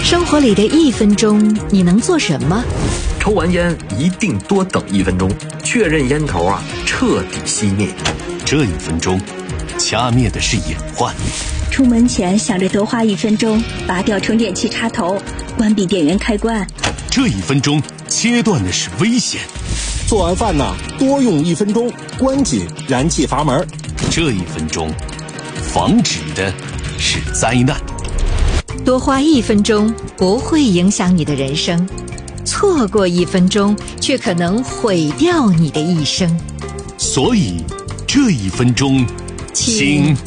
生活里的1分钟，你能做什么？ 抽完烟一定多等1分钟，确认烟头彻底熄灭。 这1分钟，掐灭的是隐患。 出门前想着多花1分钟，拔掉充电器插头，关闭电源开关。 这1分钟，切断的是危险。 做完饭多用1分钟，关紧燃气阀门。 这1分钟，防止的是灾难。 多花1分钟不会影响你的人生，错过1分钟却可能毁掉你的一生。 所以这1分钟，请